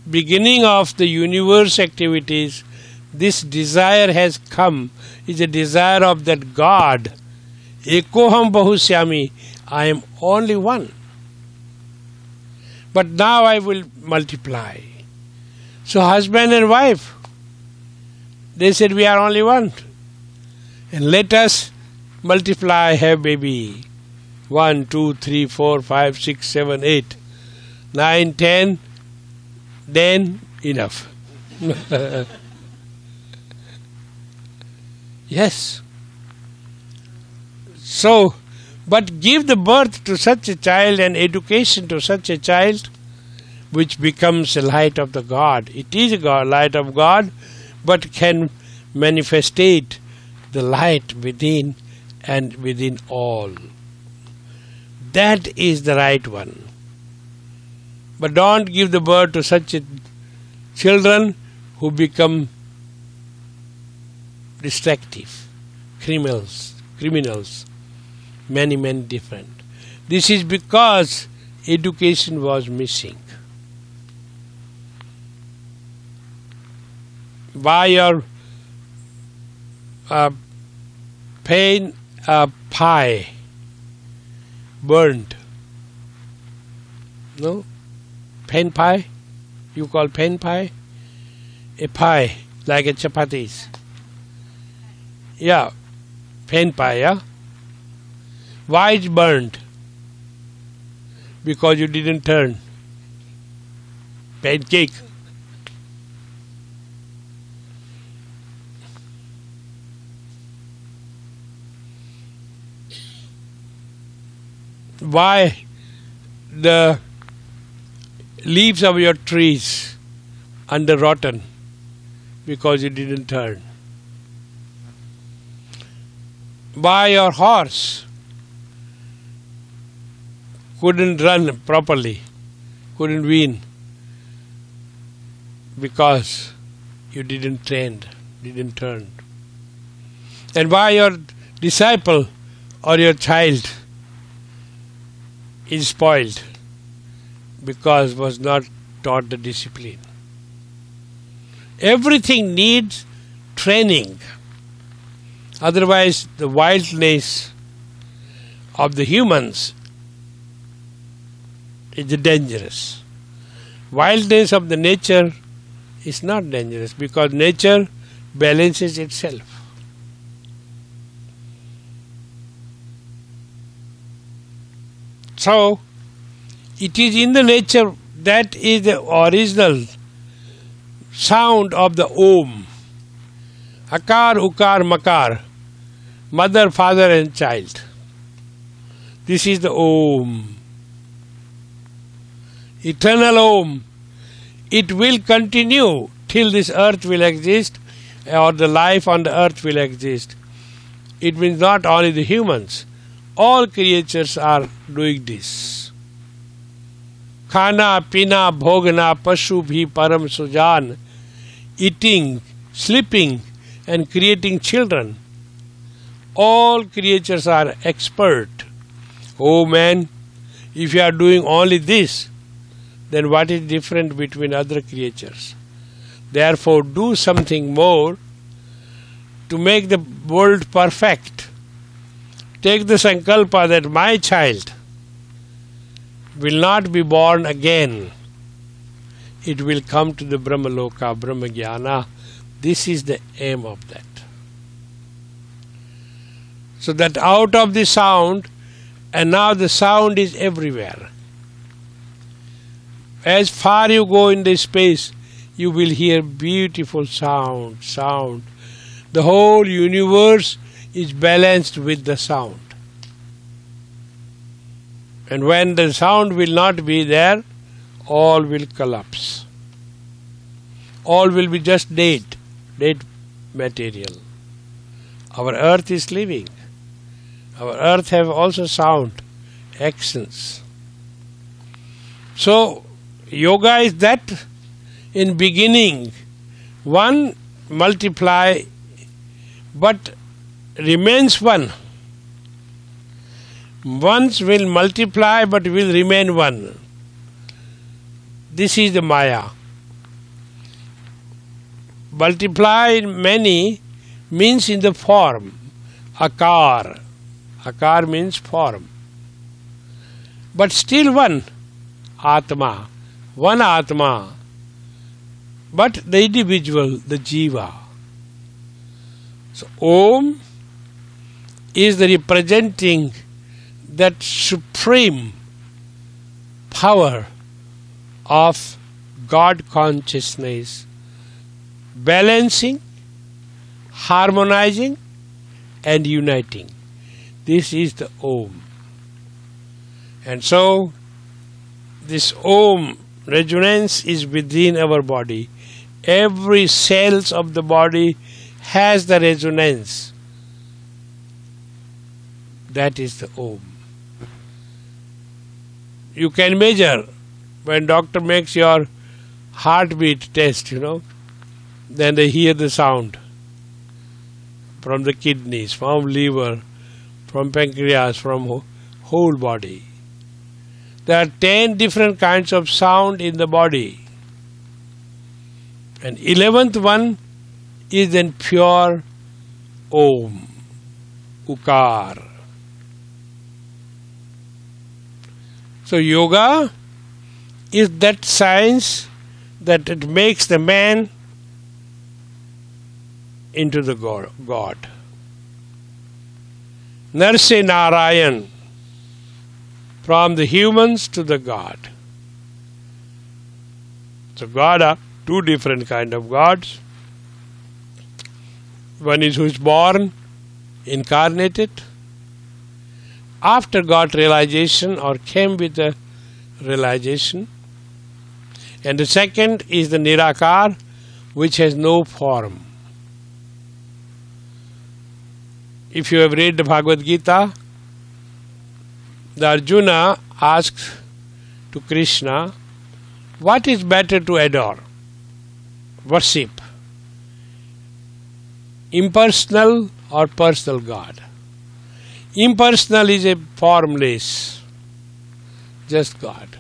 beginning of the universe activities, this desire has come, is a desire of that God. Ekoham Bahusyami, I am only one. But now I will multiply. So husband and wife, they said we are only one. And let us multiply, have baby. 1, 2, 3, 4, 5, 6, 7, 8, 9, 10, then enough. Yes. So, but give the birth to such a child and education to such a child, which becomes a light of the God. It is a God, light of God, but can manifestate the light within and within all. That is the right one. But don't give the birth to such children who become destructive, criminals, many different. This is because education was missing. By your pain pie burned. No? Pen pie? You call pen pie? A pie, like a chapatis. Yeah, pen pie, yeah? Why it's burned? Because you didn't turn. Pancake. Why the leaves of your trees under rotten? Because you didn't turn. Why your horse couldn't run properly, couldn't win? Because you didn't train, didn't turn. And why your disciple or your child is spoiled? Because was not taught the discipline. Everything needs training. Otherwise, the wildness of the humans is dangerous. Wildness of the nature is not dangerous because nature balances itself. So, it is in the nature that is the original sound of the Om. Akar, Ukar, Makar. Mother, father and child. This is the Om. Eternal Om. It will continue till this earth will exist or the life on the earth will exist. It means not only the humans. All creatures are doing this. Khana, pina, bhogana, pashu bhi param sujan. Eating, sleeping and creating children. All creatures are expert. Oh man, if you are doing only this, then what is different between other creatures? Therefore, do something more to make the world perfect. Take the sankalpa that my child will not be born again. It will come to the Brahmaloka, Brahmagyana. This is the aim of that. So that out of the sound, and now the sound is everywhere. As far you go in the space, you will hear beautiful sound. The whole universe is balanced with the sound. And when the sound will not be there, all will collapse. All will be just dead material. Our earth is living. Our earth have also sound, accents. So, yoga is that in beginning, one multiply but remains one. Once will multiply but will remain one. This is the Maya. multiply many means in the form. Akar. Akar means form. But still one. Atma. One Atma. But the individual, the Jiva. So Om is the representing that supreme power of God consciousness, balancing, harmonizing and uniting. This is the Om. And so this Om resonance is within our body. Every cells of the body has the resonance. That is the Om. You can measure when doctor makes your heartbeat test, then they hear the sound from the kidneys, from liver, from pancreas, from whole body. There are 10 different kinds of sound in the body. And 11th one is then pure Om, Ukar. So yoga is that science that it makes the man into the God. Narse Narayan, from the humans to the God. So God are two different kind of gods. One is who is born, incarnated, after got realization or came with a realization. And the second is the Nirakar, which has no form. If you have read the Bhagavad Gita, the Arjuna asks to Krishna, what is better to adore? Worship. Impersonal or personal God? Impersonal is a formless, just God.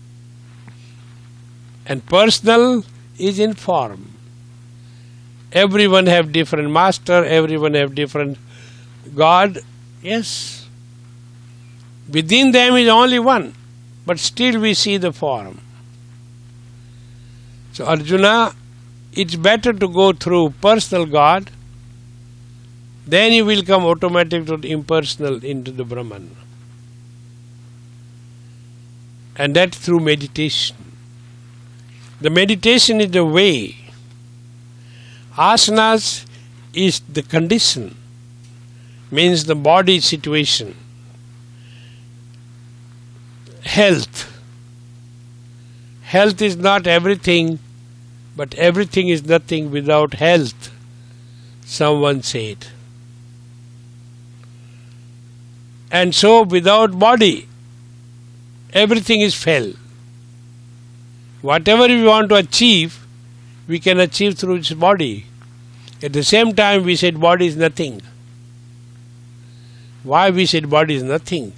And personal is in form. Everyone have different master, everyone have different God. Yes. Within them is only one, but still we see the form. So Arjuna, it's better to go through personal God, then you will come automatic to the impersonal into the Brahman. And that through meditation. The meditation is the way. Asanas is the condition, means the body situation. Health. Health is not everything, but everything is nothing without health, someone said. And so without body, everything is fell. Whatever we want to achieve, we can achieve through its body. At the same time, we said body is nothing. Why we said body is nothing?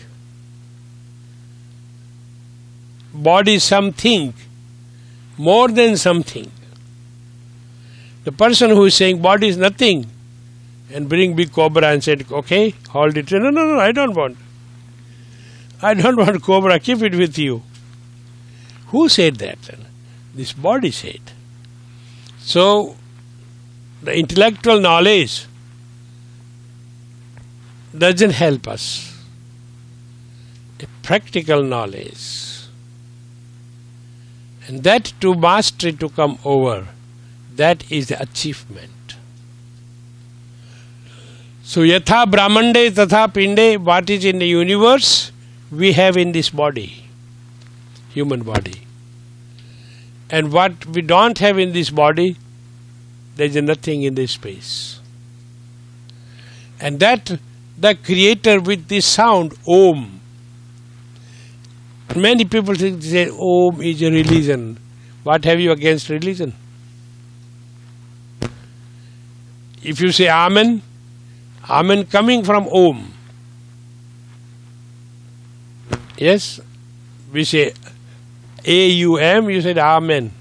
Body is something, more than something. The person who is saying body is nothing and bring big cobra and said, okay, hold it. No, I don't want. I don't want cobra, keep it with you. Who said that? This body said. So, the intellectual knowledge doesn't help us. A practical knowledge. And that to mastery to come over, that is the achievement. So, yatha brahmande tatha pinde, what is in the universe, we have in this body, human body. And what we don't have in this body, there is nothing in this space. And that the creator with this sound, Om. Many people think, say, Om is a religion. What have you against religion? If you say Amen, Amen coming from Om. Yes, we say A-U-M, you said Amen.